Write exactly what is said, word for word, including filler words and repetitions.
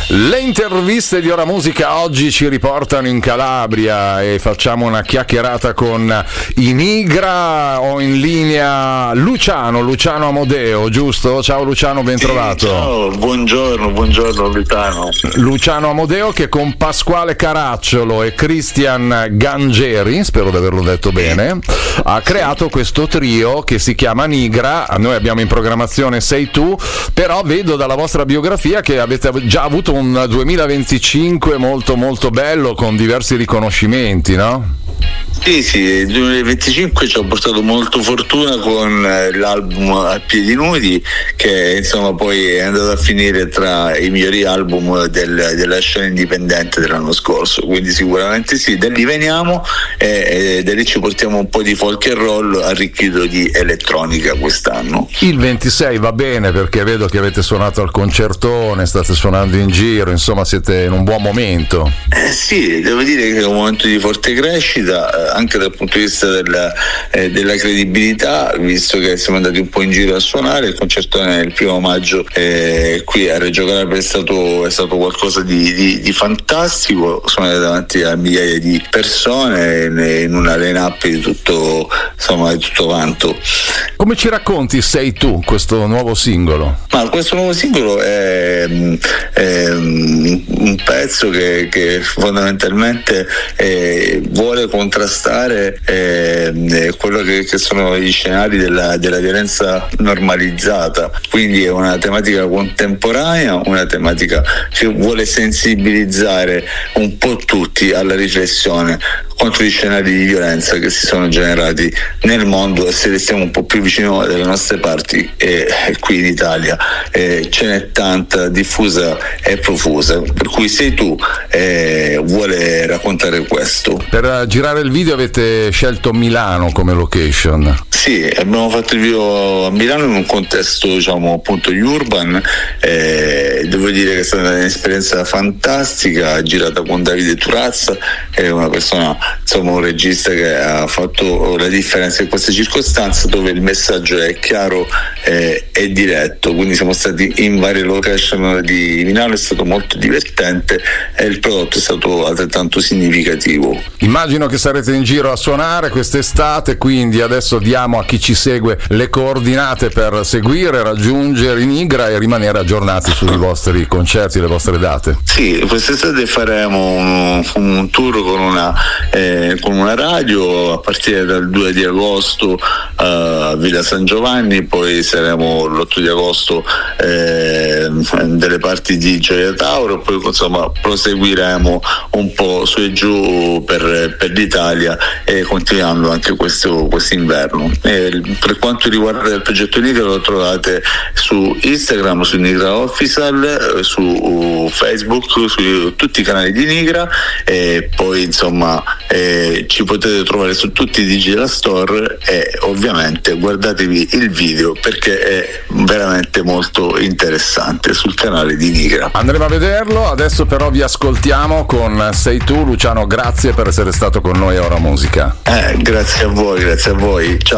Le interviste di Ora Musica oggi ci riportano in Calabria e facciamo una chiacchierata con i Nigra. Ho in linea Luciano, Luciano Amodeo, giusto? Ciao Luciano, ben trovato. Sì, ciao, buongiorno, buongiorno Luciano. Luciano Amodeo che con Pasquale Caracciolo e Christian Gangeri, spero di averlo detto bene, ha creato questo trio che si chiama Nigra. Noi abbiamo in programmazione Sei Tu, però vedo dalla vostra biografia che avete già avuto un duemilaventicinque molto molto bello con diversi riconoscimenti, no? Sì, sì, il duemilaventicinque ci ha portato molto fortuna con l'album A Piedi Nudi, che insomma poi è andato a finire tra i migliori album del, della scena indipendente dell'anno scorso, quindi sicuramente sì, da lì veniamo e, e da lì ci portiamo un po' di folk and roll arricchito di elettronica quest'anno. Il ventisei va bene perché vedo che avete suonato al concertone, state suonando in giro, insomma siete in un buon momento. Eh sì, devo dire che è un momento di forte crescita, anche dal punto di vista della, eh, della credibilità, visto che siamo andati un po' in giro a suonare. Il concertone il primo maggio eh, qui a Reggio Calabria è stato, è stato qualcosa di, di, di fantastico, suonare davanti a migliaia di persone in, in una line-up di tutto, insomma, di tutto vanto. Come ci racconti Sei Tu, questo nuovo singolo? Ma questo nuovo singolo è, è un pezzo che, che fondamentalmente eh, vuole contrastare eh, quello che, che sono gli scenari della, della violenza normalizzata, quindi è una tematica contemporanea, una tematica che vuole sensibilizzare un po' tutti alla riflessione contro gli scenari di violenza che si sono generati nel mondo, e se restiamo un po' più vicino dalle nostre parti, e, e qui in Italia eh, ce n'è tanta, diffusa e profusa, per cui Sei Tu eh, vuole raccontare questo. Per girare il video avete scelto Milano come location. Sì, abbiamo fatto il video a Milano in un contesto, diciamo, appunto urban. Eh, devo dire che è stata un'esperienza fantastica, girata con Davide Turazza, che è una persona, insomma, un regista che ha fatto la differenza in queste circostanze, dove il messaggio è chiaro eh, e diretto. Quindi siamo stati in varie location di Milano, è stato molto divertente e il prodotto è stato altrettanto significativo. Immagino che sarete in giro a suonare quest'estate, quindi adesso diamo a chi ci segue le coordinate per seguire, raggiungere i Nigra e rimanere aggiornati sui vostri concerti, le vostre date. Sì, quest'estate faremo un, un tour con una, eh, con una radio a partire dal due di agosto a Villa San Giovanni, poi saremo l'otto di agosto eh, delle parti di Gioia Tauro, poi insomma proseguiremo un po' su e giù per, per l'Italia e continuando anche questo quest'inverno. E per quanto riguarda il progetto Nigra lo trovate su Instagram, su Nigra Official, su Facebook, su tutti i canali di Nigra, e poi insomma eh, ci potete trovare su tutti i digital store, e ovviamente guardatevi il video perché è veramente molto interessante sul canale di Nigra. Andremo a vederlo, adesso però vi ascoltiamo con Sei Tu. Luciano, grazie per essere stato con noi a Ora Musica. Eh, grazie a voi, grazie a voi. Ciao.